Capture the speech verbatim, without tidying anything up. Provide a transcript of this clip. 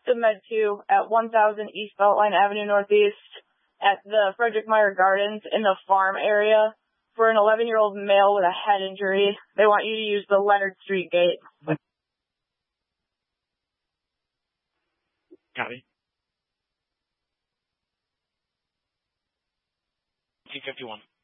to Med two at one thousand East Beltline Avenue Northeast at the Frederick Meyer Gardens in the farm area for an eleven-year-old male with a head injury. They want you to use the Leonard Street gate. Copy. T fifty-one.